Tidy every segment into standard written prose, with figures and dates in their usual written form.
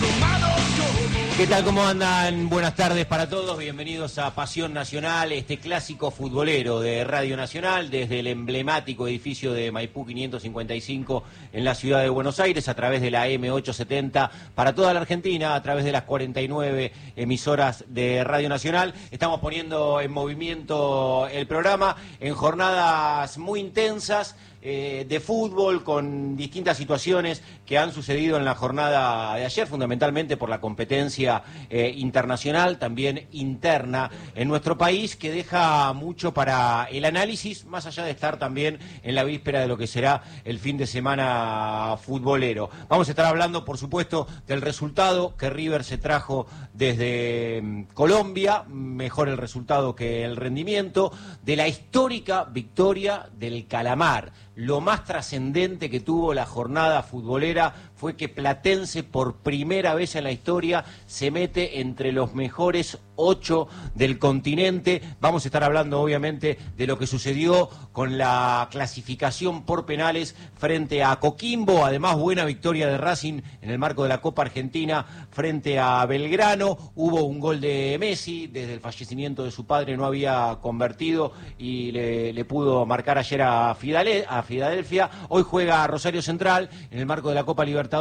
¿Qué tal? ¿Cómo andan? Buenas tardes para todos. Bienvenidos a Pasión Nacional, este clásico futbolero de Radio Nacional, desde el emblemático edificio de Maipú 555 en la ciudad de Buenos Aires, a través de la M870 para toda la Argentina, a través de las 49 emisoras de Radio Nacional. Estamos poniendo en movimiento el programa en jornadas muy intensas de fútbol, con distintas situaciones que han sucedido en la jornada de ayer, fundamentalmente por la competencia internacional, también interna en nuestro país, que deja mucho para el análisis, más allá de estar también en la víspera de lo que será el fin de semana futbolero. Vamos a estar hablando, por supuesto, del resultado que River se trajo desde Colombia, mejor el resultado que el rendimiento, de la histórica victoria del Calamar. Lo más trascendente que tuvo la jornada futbolera fue que Platense, por primera vez en la historia, se mete entre los mejores 8 del continente. Vamos a estar hablando, obviamente, de lo que sucedió con la clasificación por penales frente a Coquimbo. Además, buena victoria de Racing en el marco de la Copa Argentina frente a Belgrano. Hubo un gol de Messi, desde el fallecimiento de su padre no había convertido y le pudo marcar ayer a Filadelfia. Hoy juega Rosario Central en el marco de la Copa Libertadores,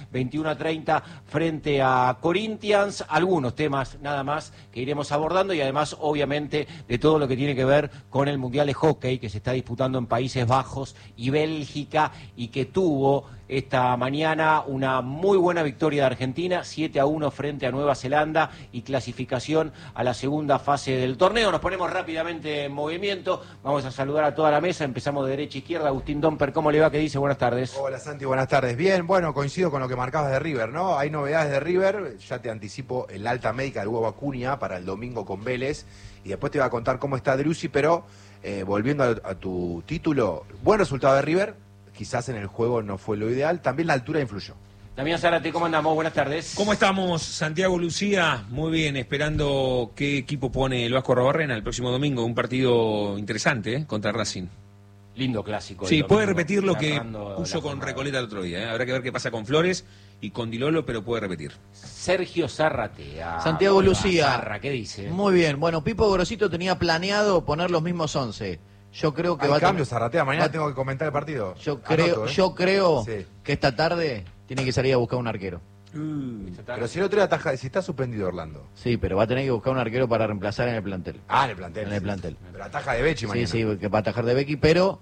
21:30 frente a Corinthians. Algunos temas nada más que iremos abordando, y además, obviamente, de todo lo que tiene que ver con el Mundial de Hockey que se está disputando en Países Bajos y Bélgica, y que tuvo esta mañana una muy buena victoria de Argentina, 7-1 frente a Nueva Zelanda, y clasificación a la segunda fase del torneo. Nos ponemos rápidamente en movimiento, vamos a saludar a toda la mesa, empezamos de derecha a izquierda. Agustín Domper, ¿cómo le va? ¿Qué dice? Buenas tardes. Hola Santi, buenas tardes. Bien, bueno, coincido con lo que marcabas de River, ¿no? Hay novedades de River, ya te anticipo el alta médica del huevo Acuña para el domingo con Vélez, y después te voy a contar cómo está Driussi, pero volviendo a tu título, buen resultado de River. Quizás en el juego no fue lo ideal, también la altura influyó. Damián Zárate, ¿cómo andamos? Buenas tardes. ¿Cómo estamos, Santiago, Lucía? Muy bien, esperando qué equipo pone el Vasco Arrobarrena el próximo domingo, un partido interesante contra Racing. Lindo clásico. Sí, puede repetir lo que puso con Recoleta el otro día. Habrá que ver qué pasa con Flores y con Dilolo, pero puede repetir. Sergio Zárratea. Santiago Lucía. Zarra, ¿qué dice? Muy bien. Bueno, Pipo Grosito tenía planeado poner los mismos 11. Yo creo que hay va cambios, Zárratea. Mañana tengo que comentar el partido. Yo creo sí, que esta tarde tiene que salir a buscar un arquero. Pero si el otro día ataja, si está suspendido Orlando. Sí, pero va a tener que buscar un arquero para reemplazar en el plantel. Ah, en el plantel. En el plantel. Pero ataja de Becchi mañana. Sí, que va a atajar de Becchi, pero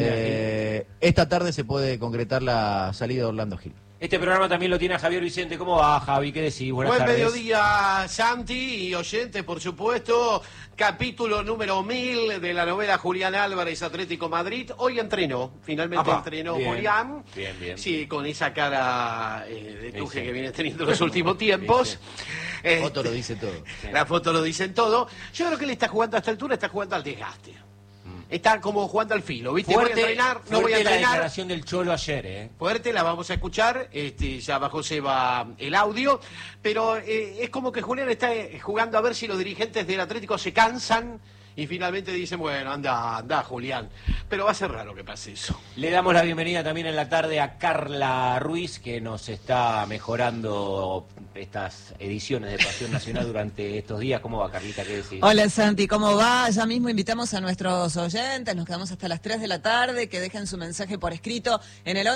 esta tarde se puede concretar la salida de Orlando Gil. Este programa también lo tiene a Javier Vicente. ¿Cómo va, Javi? ¿Qué decís? Buenas tardes. Buen mediodía, Santi y oyentes, por supuesto. Capítulo número 1000 de la novela Julián Álvarez, Atlético Madrid. Hoy entrenó, finalmente entrenó bien, Julián. Bien. Sí, con esa cara de tuje que viene teniendo en los últimos tiempos. La foto lo dice todo. La foto lo dice todo. Yo creo que él está jugando a esta altura, está jugando al desgaste. Está como jugando al filo, ¿viste? Fuerte, voy a entrenar, no voy a entrenar. La declaración del Cholo ayer, Fuerte, la vamos a escuchar, ya abajo se va el audio, pero es como que Julián está jugando a ver si los dirigentes del Atlético se cansan y finalmente dicen, bueno, anda, Julián. Pero va a ser raro que pase eso. Le damos la bienvenida también en la tarde a Carla Ruiz, que nos está mejorando estas ediciones de Pasión Nacional durante estos días. ¿Cómo va, Carlita? ¿Qué decís? Hola, Santi, ¿cómo va? Ya mismo invitamos a nuestros oyentes, nos quedamos hasta las 3 de la tarde, que dejen su mensaje por escrito en el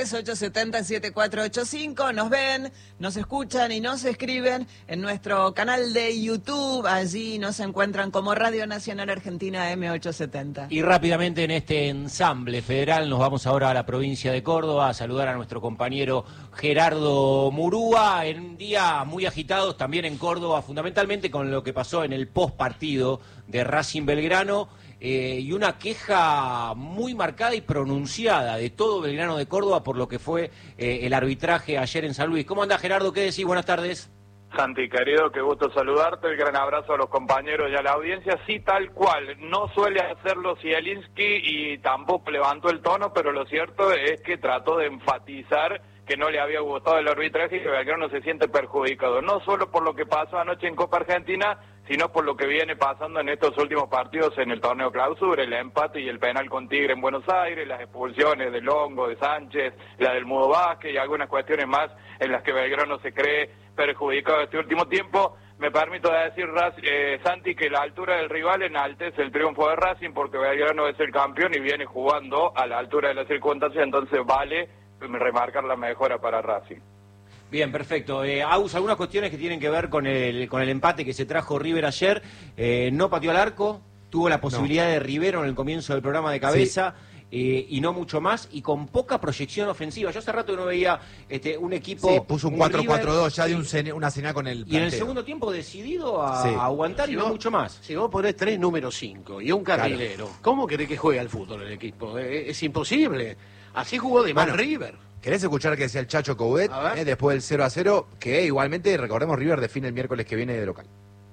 1138707485. Nos ven, nos escuchan y nos escriben en nuestro canal de YouTube. Allí nos encuentran como Radio Nacional Argentina M870. Y rápidamente en este ensamble federal nos vamos ahora a la provincia de Córdoba a saludar a nuestro compañero Gerardo Murúa, en días muy agitados también en Córdoba, fundamentalmente con lo que pasó en el post partido de Racing Belgrano, y una queja muy marcada y pronunciada de todo Belgrano de Córdoba por lo que fue el arbitraje ayer en San Luis. ¿Cómo anda, Gerardo? ¿Qué decís? Buenas tardes. Santi, querido, qué gusto saludarte, el gran abrazo a los compañeros y a la audiencia. Sí, tal cual, no suele hacerlo Zielinski y tampoco levantó el tono, pero lo cierto es que trató de enfatizar que no le había gustado el arbitraje y que Belgrano se siente perjudicado, no solo por lo que pasó anoche en Copa Argentina, sino por lo que viene pasando en estos últimos partidos en el torneo clausura, el empate y el penal con Tigre en Buenos Aires, las expulsiones de Longo, de Sánchez, la del Mudo Vázquez y algunas cuestiones más en las que Belgrano se cree perjudicado este último tiempo. Me permito decir, Santi, que la altura del rival enaltece el triunfo de Racing porque Belgrano es el campeón y viene jugando a la altura de la circunstancia, entonces vale remarcar la mejora para Racing. Bien, perfecto. Aus, algunas cuestiones que tienen que ver con el empate que se trajo River ayer. No pateó al arco, tuvo la posibilidad de Rivero en el comienzo del programa de cabeza. Sí. Y no mucho más, y con poca proyección ofensiva. Yo hace rato que no veía un equipo... Sí, puso un 4-4-2, ya dio una señal con el planteo. Y en el segundo tiempo decidido a aguantar y no mucho más. Si vos ponés 3 número 5 y un carrilero, claro. ¿Cómo querés que juegue al fútbol el equipo? Es imposible. Así jugó de mal River. ¿Querés escuchar que decía el Chacho Coudet después del 0-0? Que igualmente, recordemos, River define el miércoles que viene de local.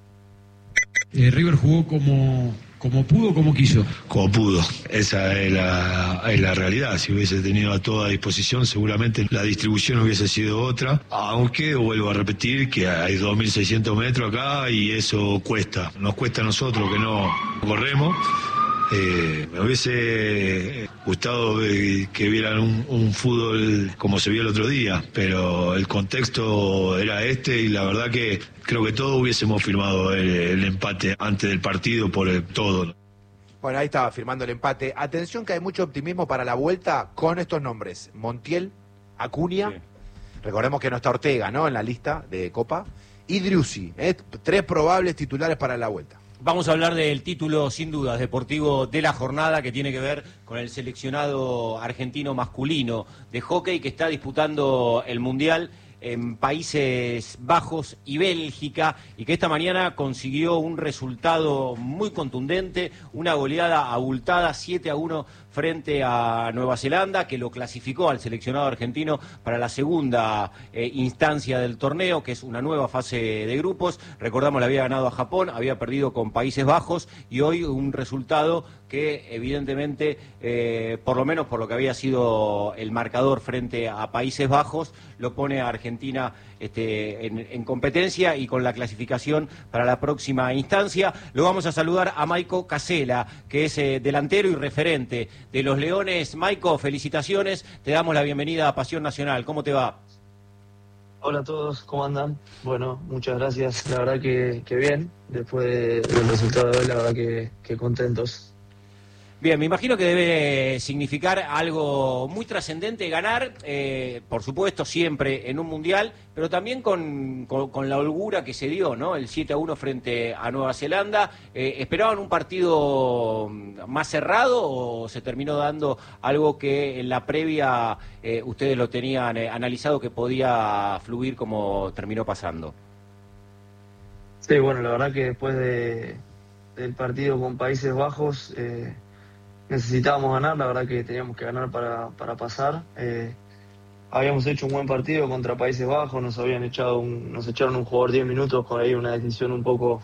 River jugó como pudo, como quiso. Como pudo, esa es la realidad. Si hubiese tenido a toda disposición, seguramente la distribución hubiese sido otra. Aunque, vuelvo a repetir, que hay 2.600 metros acá y eso cuesta. Nos cuesta a nosotros que no corremos. Me hubiese gustado que vieran un fútbol como se vio el otro día, pero el contexto era y la verdad que creo que todos hubiésemos firmado el empate antes del partido por todo. Bueno, ahí estaba firmando el empate. Atención que hay mucho optimismo para la vuelta con estos nombres: Montiel, Acuña, sí. Recordemos que no está Ortega, ¿no?, en la lista de Copa, y Driussi, 3 probables titulares para la vuelta. Vamos a hablar del título, sin dudas, deportivo de la jornada, que tiene que ver con el seleccionado argentino masculino de hockey que está disputando el Mundial en Países Bajos y Bélgica, y que esta mañana consiguió un resultado muy contundente, una goleada abultada 7-1 frente a Nueva Zelanda, que lo clasificó al seleccionado argentino para la segunda instancia del torneo, que es una nueva fase de grupos. Recordamos, le había ganado a Japón, había perdido con Países Bajos, y hoy un resultado que evidentemente, por lo menos por lo que había sido el marcador frente a Países Bajos, lo pone a Argentina en competencia y con la clasificación para la próxima instancia. Lo vamos a saludar a Maico Casela, que es delantero y referente de los Leones. Maico, felicitaciones, te damos la bienvenida a Pasión Nacional. ¿Cómo te va? Hola a todos, ¿cómo andan? Bueno, muchas gracias, la verdad que bien, después del resultado de hoy, la verdad que contentos. Bien, me imagino que debe significar algo muy trascendente ganar, por supuesto, siempre en un mundial, pero también con la holgura que se dio, ¿no? El 7-1 frente a Nueva Zelanda. ¿Esperaban un partido más cerrado o se terminó dando algo que en la previa ustedes lo tenían analizado que podía fluir como terminó pasando? Sí, bueno, la verdad que después del partido con Países Bajos... necesitábamos ganar, la verdad que teníamos que ganar para pasar. Habíamos hecho un buen partido contra Países Bajos, nos echaron un jugador 10 minutos con ahí una decisión un poco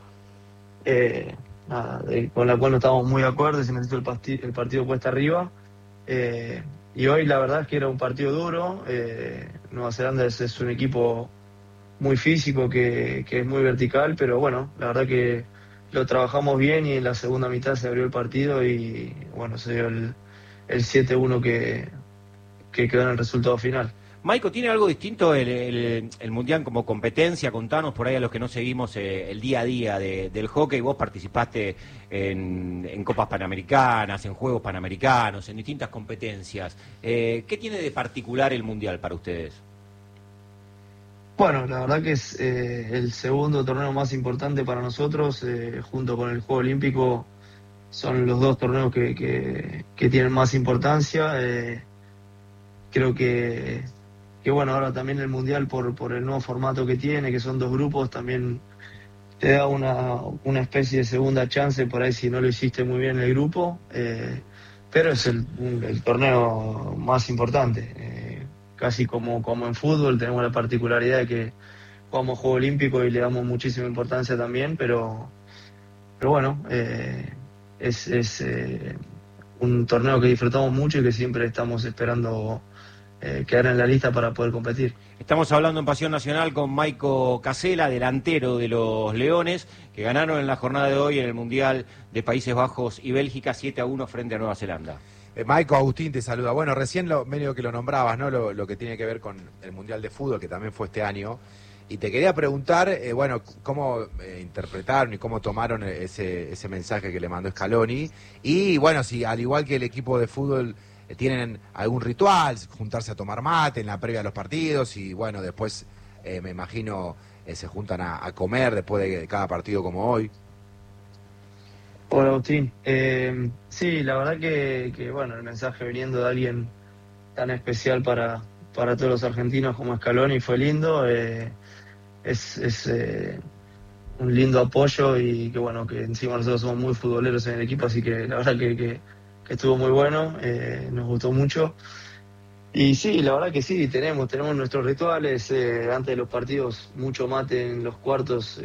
con la cual no estábamos muy de acuerdo y se nos hizo el partido cuesta arriba. Y hoy la verdad es que era un partido duro. Nueva Zelanda es un equipo muy físico que es muy vertical, pero bueno, la verdad que lo trabajamos bien y en la segunda mitad se abrió el partido y bueno, se dio el 7-1 que quedó en el resultado final. Maico, ¿tiene algo distinto el Mundial como competencia? Contanos por ahí a los que no seguimos el día a día del hockey. Vos participaste en Copas Panamericanas, en Juegos Panamericanos, en distintas competencias. ¿Qué tiene de particular el Mundial para ustedes? Bueno, la verdad que es el segundo torneo más importante para nosotros, junto con el Juego Olímpico, son los 2 torneos que tienen más importancia. Creo que bueno, ahora también el Mundial por el nuevo formato que tiene, que son 2 grupos, también te da una especie de segunda chance por ahí si no lo hiciste muy bien en el grupo, pero es el torneo más importante. Casi como en fútbol, tenemos la particularidad de que jugamos Juego Olímpico y le damos muchísima importancia también, pero bueno, es un torneo que disfrutamos mucho y que siempre estamos esperando quedar en la lista para poder competir. Estamos hablando en Pasión Nacional con Maico Casela, delantero de los Leones, que ganaron en la jornada de hoy en el Mundial de Países Bajos y Bélgica 7-1 frente a Nueva Zelanda. Maico, Agustín te saluda. Bueno, recién medio que lo nombrabas, ¿no? Lo que tiene que ver con el Mundial de Fútbol, que también fue este año. Y te quería preguntar, bueno, cómo interpretaron y cómo tomaron ese mensaje que le mandó Scaloni. Y bueno, si al igual que el equipo de fútbol tienen algún ritual, juntarse a tomar mate en la previa de los partidos y bueno, después me imagino se juntan a comer después de cada partido como hoy. Hola Agustín, sí, la verdad que bueno, el mensaje viniendo de alguien tan especial para todos los argentinos como Scaloni fue lindo, es un lindo apoyo y que bueno, que encima nosotros somos muy futboleros en el equipo, así que la verdad que estuvo muy bueno, nos gustó mucho. Y sí, la verdad que sí, tenemos nuestros rituales, antes de los partidos mucho mate en los cuartos,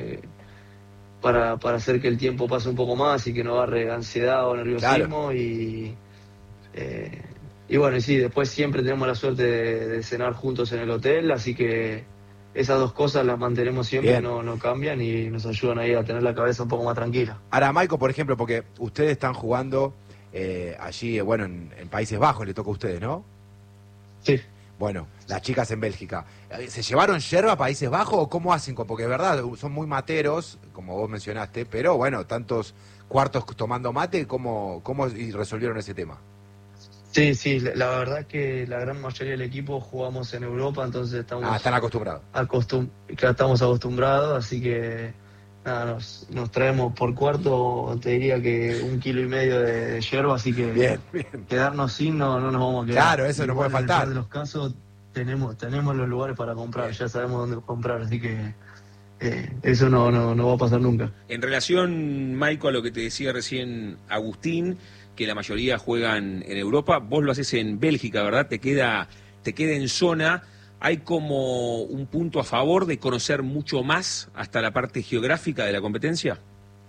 para hacer que el tiempo pase un poco más y que no agarre ansiedad o nerviosismo. Claro. Y bueno, y sí, después siempre tenemos la suerte de cenar juntos en el hotel, así que esas dos cosas las mantenemos siempre, no cambian y nos ayudan ahí a tener la cabeza un poco más tranquila. Ahora, Maico, por ejemplo, porque ustedes están jugando allí, bueno, en Países Bajos, le toca a ustedes, ¿no? Sí. Bueno, las chicas en Bélgica. ¿Se llevaron yerba a Países Bajos o cómo hacen? Porque es verdad, son muy materos, como vos mencionaste, pero bueno, tantos cuartos tomando mate, ¿cómo resolvieron ese tema? Sí, la verdad que la gran mayoría del equipo jugamos en Europa, entonces estamos... están acostumbrados. Estamos acostumbrados, así que nada, nos traemos por cuarto, te diría que 1,5 kilos de yerba, así que bien. Quedarnos sin no nos vamos a quedar. Claro, eso igual no puede faltar. En el caso de los casos tenemos los lugares para comprar, ya sabemos dónde comprar, así que eso no va a pasar nunca. En relación, Maico, a lo que te decía recién Agustín, que la mayoría juegan en Europa, vos lo haces en Bélgica, ¿verdad? Te queda en zona. ¿Hay como un punto a favor de conocer mucho más hasta la parte geográfica de la competencia?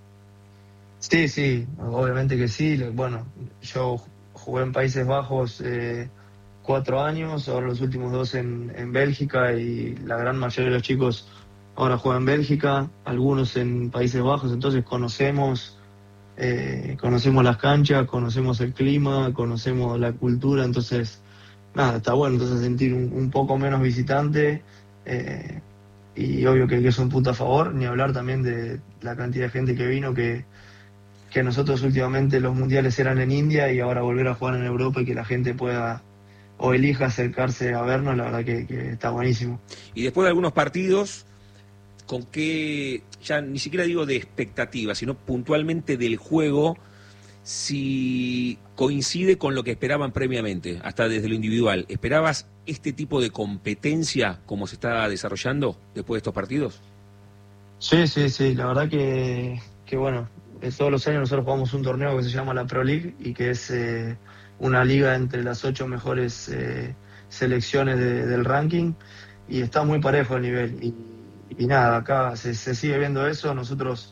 Sí, obviamente que sí. Bueno, yo jugué en Países Bajos 4 años, ahora los últimos 2 en Bélgica, y la gran mayoría de los chicos ahora juegan en Bélgica, algunos en Países Bajos, entonces conocemos las canchas, conocemos el clima, conocemos la cultura, entonces nada, está bueno entonces sentir un poco menos visitante, y obvio que es un punto a favor, ni hablar también de la cantidad de gente que vino, que nosotros últimamente los mundiales eran en India y ahora volver a jugar en Europa y que la gente pueda o elija acercarse a vernos, la verdad que está buenísimo. Y después de algunos partidos, ¿con qué, ya ni siquiera digo de expectativa, sino puntualmente del juego, si coincide con lo que esperaban previamente, hasta desde lo individual? ¿Esperabas este tipo de competencia como se está desarrollando después de estos partidos? Sí, la verdad que bueno, todos los años nosotros jugamos un torneo que se llama la Pro League y que es una liga entre las 8 mejores selecciones del ranking, y está muy parejo el nivel y nada, acá se sigue viendo eso. Nosotros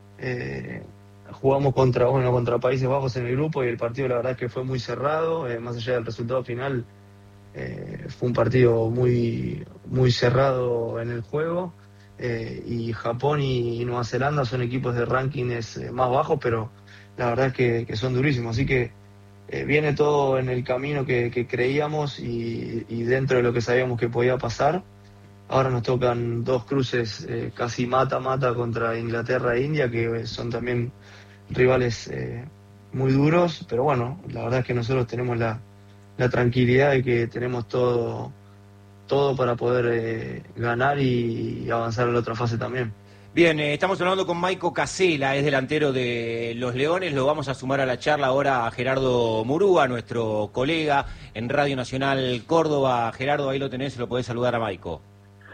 jugamos contra Países Bajos en el grupo y el partido la verdad es que fue muy cerrado, más allá del resultado final, fue un partido muy, muy cerrado en el juego, y Japón y Nueva Zelanda son equipos de rankings más bajos, pero la verdad es que son durísimos, así que viene todo en el camino que creíamos y dentro de lo que sabíamos que podía pasar. Ahora nos tocan 2 cruces casi mata-mata contra Inglaterra e India, que son también rivales muy duros, pero bueno, la verdad es que nosotros tenemos la tranquilidad de que tenemos todo para poder ganar y avanzar a la otra fase también. Bien, estamos hablando con Maico Casela, es delantero de los Leones. Lo vamos a sumar a la charla ahora a Gerardo Murúa, nuestro colega en Radio Nacional Córdoba. Gerardo, ahí lo tenés, lo podés saludar a Maico.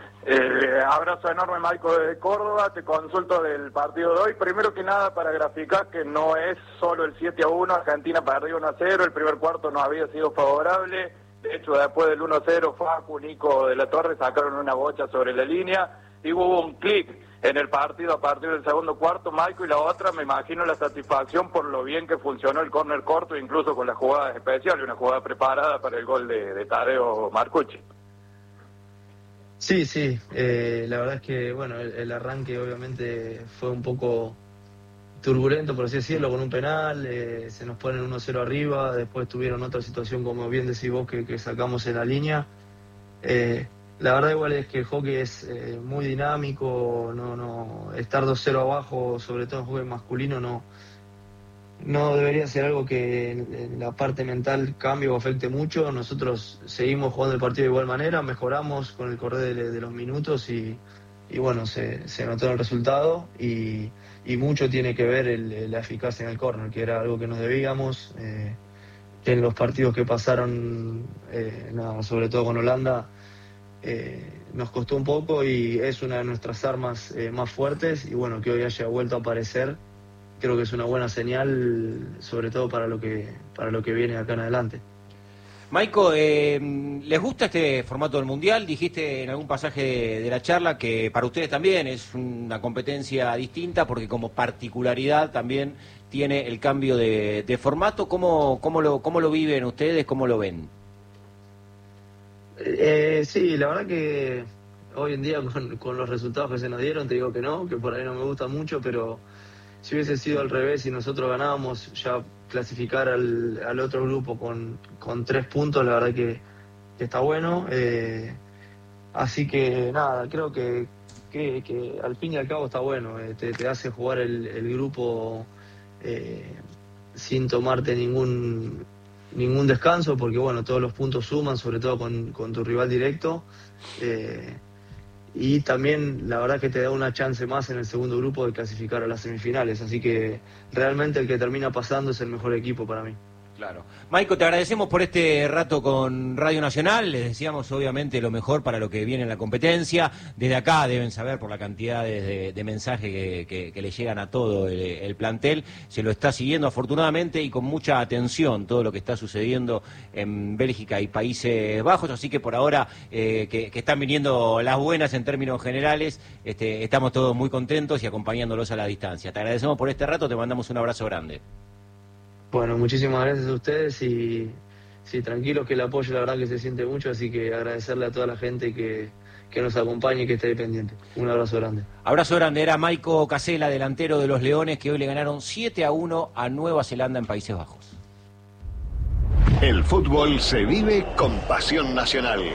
Abrazo enorme, Maico, desde Córdoba. Te consulto del partido de hoy. Primero que nada, para graficar que no es solo el 7-1, Argentina perdió 1-0, el primer cuarto no había sido favorable. De hecho, después del 1-0, Facu, Nico de la Torre sacaron una bocha sobre la línea. y hubo un clic en el partido a partir del segundo cuarto, Maico, y la otra, me imagino la satisfacción por lo bien que funcionó el córner corto, incluso con las jugadas especiales, una jugada preparada para el gol de Tadeo Marcucci. Sí, la verdad es que bueno, el arranque obviamente fue un poco turbulento, por así decirlo, con un penal, se nos ponen 1-0 arriba, después tuvieron otra situación, como bien decís vos, que sacamos en la línea. La verdad igual es que el hockey es muy dinámico, no estar 2-0 abajo, sobre todo en hockey masculino, no debería ser algo que en la parte mental cambie o afecte mucho. Nosotros seguimos jugando el partido de igual manera, mejoramos con el correr de los minutos y bueno, se notó el resultado y mucho tiene que ver la eficacia en el córner, que era algo que nos debíamos. En los partidos que pasaron, sobre todo con Holanda, nos costó un poco y es una de nuestras armas más fuertes, y bueno, que hoy haya vuelto a aparecer, creo que es una buena señal, sobre todo para lo que viene acá en adelante. Maico, ¿les gusta este formato del Mundial? Dijiste en algún pasaje de la charla que para ustedes también es una competencia distinta porque como particularidad también tiene el cambio de formato. ¿Cómo lo viven ustedes? ¿Cómo lo ven? Sí, la verdad que hoy en día con los resultados que se nos dieron, te digo que no, que por ahí no me gusta mucho, pero si hubiese sido al revés y nosotros ganábamos, ya clasificar al otro grupo con 3 puntos, la verdad que está bueno. Así que nada, creo que al fin y al cabo está bueno. Te hace jugar el grupo sin tomarte ningún descanso, porque bueno, todos los puntos suman, sobre todo con tu rival directo. Y también la verdad que te da una chance más en el segundo grupo de clasificar a las semifinales, así que realmente el que termina pasando es el mejor equipo para mí. Claro. Maico, te agradecemos por este rato con Radio Nacional, les deseamos obviamente lo mejor para lo que viene en la competencia. Desde acá deben saber por la cantidad de mensajes que le llegan a todo el plantel, se lo está siguiendo afortunadamente y con mucha atención todo lo que está sucediendo en Bélgica y Países Bajos, así que por ahora que están viniendo las buenas en términos generales, estamos todos muy contentos y acompañándolos a la distancia. Te agradecemos por este rato, te mandamos un abrazo grande. Bueno, muchísimas gracias a ustedes y sí, tranquilos que el apoyo la verdad que se siente mucho, así que agradecerle a toda la gente que nos acompañe y que esté pendiente. Un abrazo grande. Abrazo grande, era Maico Casela, delantero de los Leones, que hoy le ganaron 7-1 a Nueva Zelanda en Países Bajos. El fútbol se vive con pasión nacional.